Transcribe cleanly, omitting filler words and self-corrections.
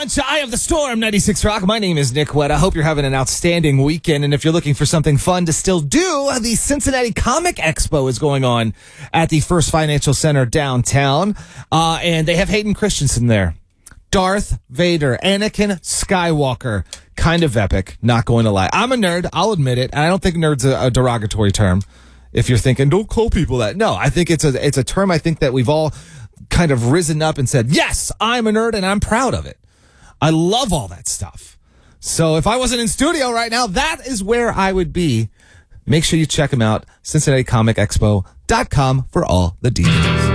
launch Eye of the Storm 96 Rock. My name is Nick Wett. I hope you're having an outstanding weekend. And if you're looking for something fun to still do, the Cincinnati Comic Expo is going on at the First Financial Center downtown. And they have Hayden Christensen there. Darth Vader, Anakin Skywalker. Kind of epic, not going to lie. I'm a nerd, I'll admit it. And I don't think nerd's a derogatory term. If you're thinking, don't call people that. No, I think it's a term I think that we've all kind of risen up and said, yes, I'm a nerd and I'm proud of it. I love all that stuff. So if I wasn't in studio right now, that is where I would be. Make sure you check them out, CincinnatiComicExpo.com for all the details.